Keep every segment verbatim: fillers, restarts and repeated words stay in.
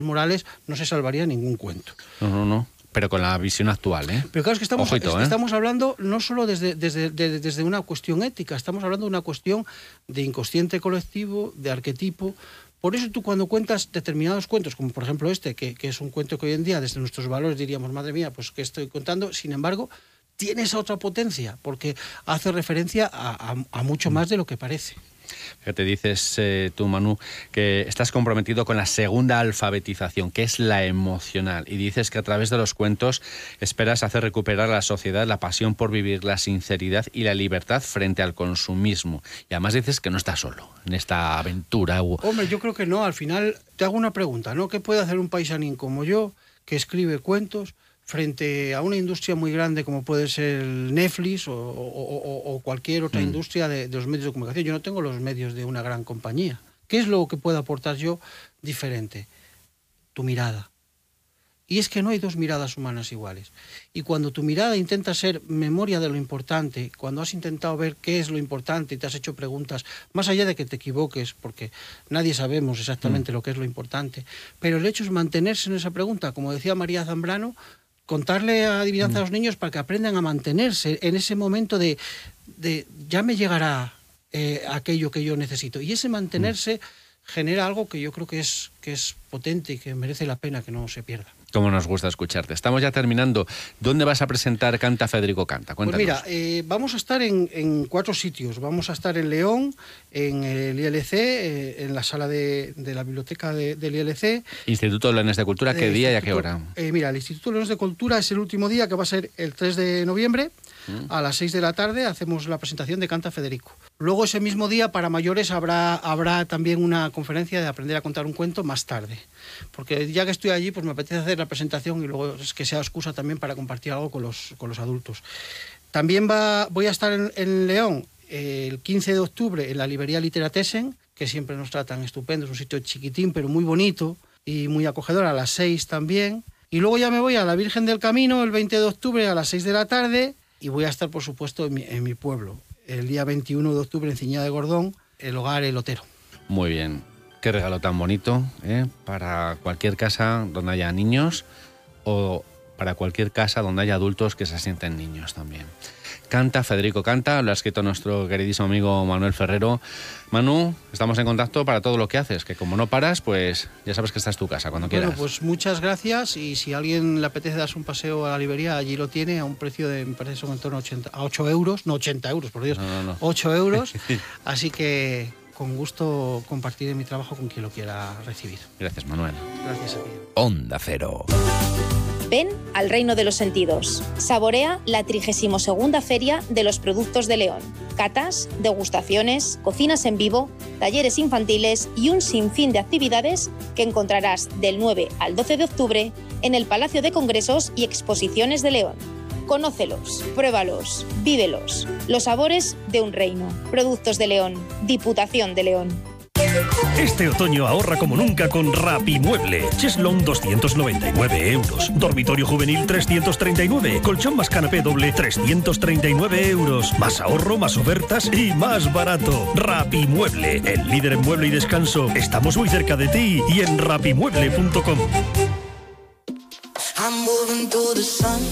Morales no se salvaría ningún cuento. No, no, no. Pero con la visión actual, ¿eh? Pero claro, es que estamos, Ojito, es que ¿eh? estamos hablando no solo desde, desde, desde, desde una cuestión ética, estamos hablando de una cuestión de inconsciente colectivo, de arquetipo. Por eso tú cuando cuentas determinados cuentos, como por ejemplo este, que, que es un cuento que hoy en día desde nuestros valores diríamos, madre mía, pues ¿qué estoy contando? Sin embargo, tiene esa otra potencia, porque hace referencia a, a, a mucho más de lo que parece. Que te dices eh, tú, Manu, que estás comprometido con la segunda alfabetización, que es la emocional, y dices que a través de los cuentos esperas hacer recuperar a la sociedad la pasión por vivir, la sinceridad y la libertad frente al consumismo. Y además dices que no estás solo en esta aventura. Hombre, yo creo que no. Al final te hago una pregunta, ¿no? ¿Qué puede hacer un paisanín como yo, que escribe cuentos, frente a una industria muy grande como puede ser Netflix o, o, o, o cualquier otra mm. industria de, de los medios de comunicación? Yo no tengo los medios de una gran compañía. ¿Qué es lo que puedo aportar yo diferente? Tu mirada. Y es que no hay dos miradas humanas iguales. Y cuando tu mirada intenta ser memoria de lo importante, cuando has intentado ver qué es lo importante y te has hecho preguntas, más allá de que te equivoques, porque nadie sabemos exactamente mm. lo que es lo importante, pero el hecho es mantenerse en esa pregunta, como decía María Zambrano, contarle adivinanza a los niños para que aprendan a mantenerse en ese momento de, de ya me llegará eh, aquello que yo necesito. Y ese mantenerse genera algo que yo creo que es, que es potente y que merece la pena que no se pierda. Cómo nos gusta escucharte. Estamos ya terminando. ¿Dónde vas a presentar Canta Federico Canta? Cuéntanos. Pues mira, eh, vamos a estar en, en cuatro sitios. Vamos a estar en León, en el I L C, eh, en la sala de, de la biblioteca de, del I L C. Instituto de Leones de Cultura, ¿qué eh, día y a qué hora? Eh, mira, el Instituto de Leones de Cultura es el último día, que va a ser el tres de noviembre. ¿Mm? A las seis de la tarde hacemos la presentación de Canta Federico. Luego ese mismo día para mayores habrá, habrá también una conferencia de aprender a contar un cuento más tarde. Porque ya que estoy allí, pues me apetece hacer la presentación y luego es que sea excusa también para compartir algo con los, con los adultos. También va, voy a estar en, en León eh, el quince de octubre en la librería Literatessen, que siempre nos tratan estupendo, es un sitio chiquitín pero muy bonito y muy acogedor, a las seis también. Y luego ya me voy a la Virgen del Camino el veinte de octubre a las seis de la tarde y voy a estar, por supuesto, en mi, en mi pueblo, el día veintiuno de octubre en Ciñada de Gordón, el Hogar El Otero. Muy bien. Qué regalo tan bonito, ¿eh? Para cualquier casa donde haya niños o para cualquier casa donde haya adultos que se sienten niños también. Canta, Federico Canta, lo ha escrito nuestro queridísimo amigo Manuel Ferrero. Manu, estamos en contacto para todo lo que haces, que como no paras, pues ya sabes que esta es tu casa, cuando quieras. Bueno, pues muchas gracias, y si a alguien le apetece darse un paseo a la librería, allí lo tiene a un precio de, me parece, son en torno a, ochenta, a ocho euros, no ochenta euros, por Dios, no, no, no. ocho euros, así que con gusto compartiré mi trabajo con quien lo quiera recibir. Gracias, Manuel. Gracias a ti. Onda Cero. Ven al Reino de los Sentidos. Saborea la trigésima segunda Feria de los Productos de León. Catas, degustaciones, cocinas en vivo, talleres infantiles y un sinfín de actividades que encontrarás del nueve al doce de octubre en el Palacio de Congresos y Exposiciones de León. Conócelos, pruébalos, vívelos. Los sabores de un reino. Productos de León. Diputación de León. Este otoño ahorra como nunca con Rapimueble. Cheslón doscientos noventa y nueve euros. Dormitorio juvenil trescientos treinta y nueve. Colchón más canapé doble trescientos treinta y nueve euros. Más ahorro, más ofertas y más barato. Rapimueble, el líder en mueble y descanso. Estamos muy cerca de ti y en rapimueble punto com. I'm moving to the sun.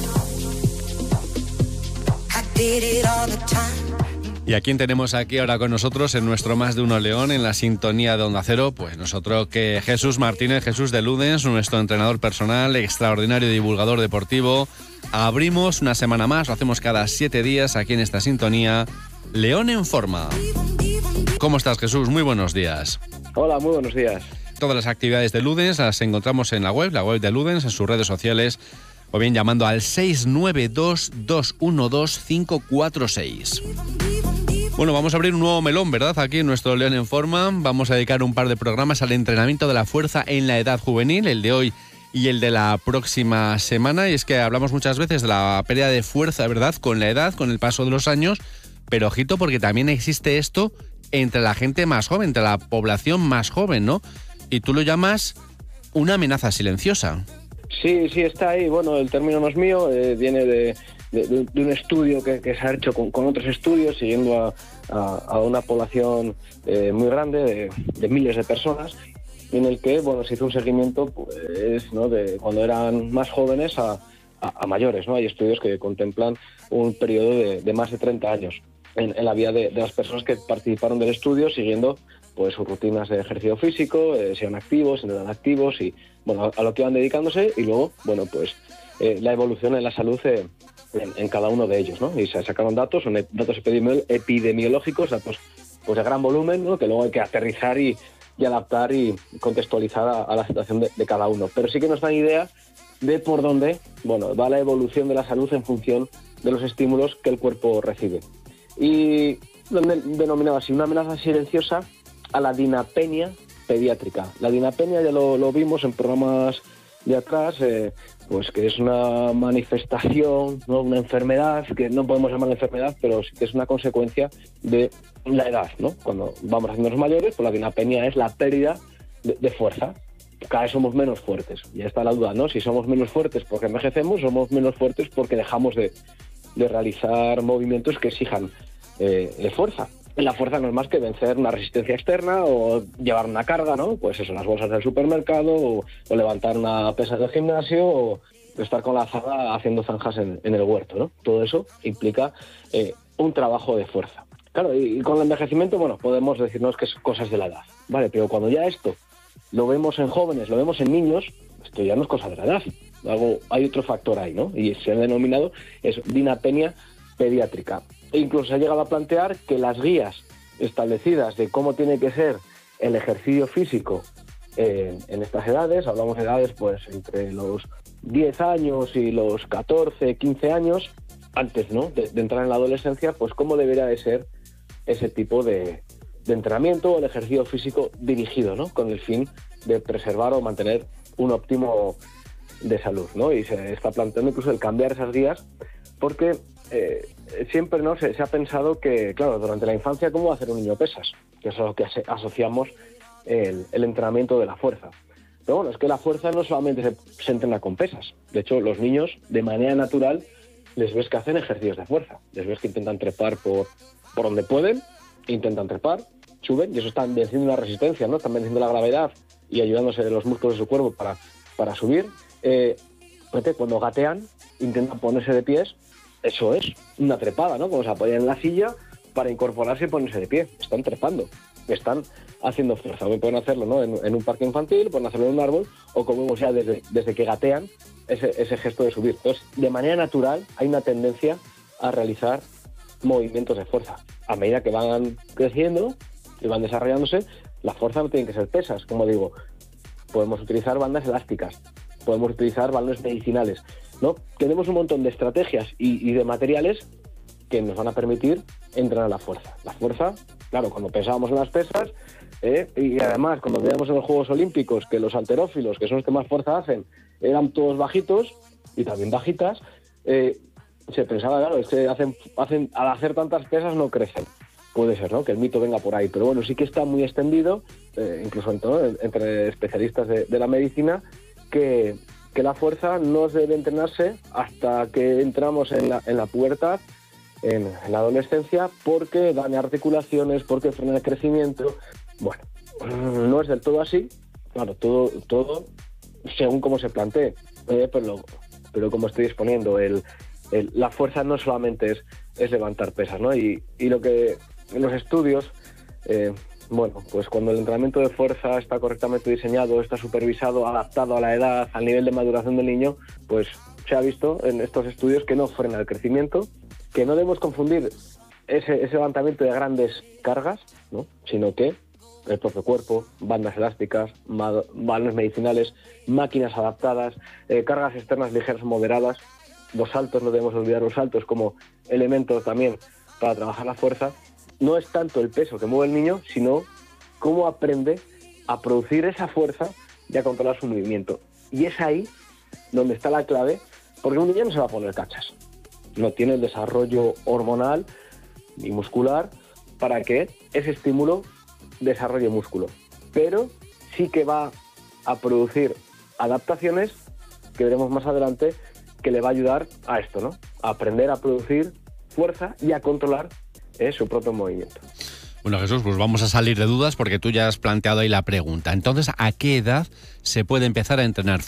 I did it all the time. ¿Y a quién tenemos aquí ahora con nosotros en nuestro Más de Uno León, en la sintonía de Onda Cero? Pues nosotros que Jesús Martínez, Jesús de Ludens, nuestro entrenador personal, extraordinario divulgador deportivo. Abrimos una semana más, lo hacemos cada siete días aquí en esta sintonía. León en Forma. ¿Cómo estás, Jesús? Muy buenos días. Hola, muy buenos días. Todas las actividades de Ludens las encontramos en la web, la web de Ludens, en sus redes sociales, o bien llamando al seis nueve dos, dos uno dos, cinco cuatro seis. Bueno, vamos a abrir un nuevo melón, ¿verdad? Aquí en nuestro León en Forma. Vamos a dedicar un par de programas al entrenamiento de la fuerza en la edad juvenil, el de hoy y el de la próxima semana. Y es que hablamos muchas veces de la pérdida de fuerza, ¿verdad? Con la edad, con el paso de los años. Pero ojito, porque también existe esto entre la gente más joven, entre la población más joven, ¿no? Y tú lo llamas una amenaza silenciosa. Sí, sí, está ahí. Bueno, el término no es mío, eh, viene de... De, de, de un estudio que, que se ha hecho con, con otros estudios, siguiendo a, a, a una población eh, muy grande, de, de miles de personas, en el que, bueno, se hizo un seguimiento, pues, ¿no?, de cuando eran más jóvenes a, a, a mayores, ¿no? Hay estudios que contemplan un periodo de, de más de treinta años en, en la vida de, de las personas que participaron del estudio, siguiendo pues sus rutinas de ejercicio físico, eh, sean activos, no eran activos, y bueno, a, a lo que iban dedicándose, y luego, bueno, pues eh, la evolución en la salud eh, en, en cada uno de ellos, ¿no? Y se sacaron datos, son datos epidemi- epidemiológicos, datos pues de gran volumen, ¿no?, que luego hay que aterrizar y, y adaptar y contextualizar a, a la situación de, de cada uno. Pero sí que nos dan idea de por dónde, bueno, va la evolución de la salud en función de los estímulos que el cuerpo recibe. Y denominaba así una amenaza silenciosa a la dinapenia pediátrica. La dinapenia ya lo, lo vimos en programas de atrás, eh, pues que es una manifestación, ¿no?, una enfermedad, que no podemos llamar enfermedad, pero sí que es una consecuencia de la edad, ¿no? Cuando vamos haciéndonos mayores, pues la dinapenia es la pérdida de, de fuerza. Cada vez somos menos fuertes. Ya está la duda, ¿no? Si somos menos fuertes porque envejecemos, somos menos fuertes porque dejamos de, de realizar movimientos que exijan eh, de fuerza. La fuerza no es más que vencer una resistencia externa o llevar una carga, ¿no? Pues eso, las bolsas del supermercado o, o levantar una pesa del gimnasio o estar con la azada haciendo zanjas en, en el huerto, ¿no? Todo eso implica eh, un trabajo de fuerza. Claro, y, y con el envejecimiento, bueno, podemos decirnos que son cosas de la edad, ¿vale? Pero cuando ya esto lo vemos en jóvenes, lo vemos en niños, esto ya no es cosa de la edad. Algo, hay otro factor ahí, ¿no? Y se ha denominado eso, dinapenia pediátrica. E incluso se ha llegado a plantear que las guías establecidas de cómo tiene que ser el ejercicio físico eh, en estas edades, hablamos de edades pues entre los diez años y los catorce, quince años, antes, ¿no?, de, de entrar en la adolescencia, pues cómo debería de ser ese tipo de, de entrenamiento o el ejercicio físico dirigido, ¿no?, con el fin de preservar o mantener un óptimo de salud, ¿no? Y se está planteando incluso el cambiar esas guías porque eh, siempre, ¿no?, se, se ha pensado que, claro, durante la infancia, ¿cómo va a hacer un niño pesas? Que eso es lo que ase- asociamos el, el entrenamiento de la fuerza. Pero bueno, es que la fuerza no solamente se, se entrena con pesas. De hecho, los niños, de manera natural, les ves que hacen ejercicios de fuerza. Les ves que intentan trepar por, por donde pueden, intentan trepar, suben, y eso están venciendo la resistencia, ¿no? Están venciendo la gravedad y ayudándose de los músculos de su cuerpo para, para subir. Eh, cuando gatean, intentan ponerse de pies. Eso es una trepada, ¿no? Cuando se apoyan en la silla para incorporarse y ponerse de pie. Están trepando, están haciendo fuerza. Pueden hacerlo, ¿no?, en, en un parque infantil, pueden hacerlo en un árbol, o como vemos ya desde, desde que gatean, ese, ese gesto de subir. Entonces, de manera natural, hay una tendencia a realizar movimientos de fuerza. A medida que van creciendo y van desarrollándose, la fuerza no tiene que ser pesas. Como digo, podemos utilizar bandas elásticas, podemos utilizar balones medicinales, ¿no? Tenemos un montón de estrategias y, y de materiales que nos van a permitir entrenar la fuerza. La fuerza, claro, cuando pensábamos en las pesas, eh, y además cuando veíamos en los Juegos Olímpicos que los halterófilos, que son los que más fuerza hacen, eran todos bajitos y también bajitas, eh, se pensaba, claro, es que hacen, hacen, al hacer tantas pesas no crecen. Puede ser, ¿no?, que el mito venga por ahí, pero bueno, sí que está muy extendido, eh, incluso entre, entre especialistas de, de la medicina, que, que la fuerza no debe entrenarse hasta que entramos en la, en la pubertad, en, en la adolescencia, porque daña articulaciones, porque frena el crecimiento. Bueno, no es del todo así, claro, todo, todo según cómo se plantee, eh, pero, pero como estoy exponiendo, el, el, la fuerza no solamente es, es levantar pesas, ¿no? Y, y lo que en los estudios, eh, bueno, pues cuando el entrenamiento de fuerza está correctamente diseñado, está supervisado, adaptado a la edad, al nivel de maduración del niño, pues se ha visto en estos estudios que no frena el crecimiento, que no debemos confundir ese, ese levantamiento de grandes cargas, ¿no?, sino que el propio cuerpo, bandas elásticas, ma- balones medicinales, máquinas adaptadas, eh, cargas externas ligeras moderadas, los saltos, no debemos olvidar los saltos como elementos también para trabajar la fuerza. No es tanto el peso que mueve el niño, sino cómo aprende a producir esa fuerza y a controlar su movimiento. Y es ahí donde está la clave, porque un niño no se va a poner cachas. No tiene el desarrollo hormonal ni muscular para que ese estímulo desarrolle músculo. Pero sí que va a producir adaptaciones que veremos más adelante, que le va a ayudar a esto, ¿no?, a aprender a producir fuerza y a controlar eh, su propio movimiento. Bueno, Jesús, pues vamos a salir de dudas porque tú ya has planteado ahí la pregunta. Entonces, ¿a qué edad se puede empezar a entrenar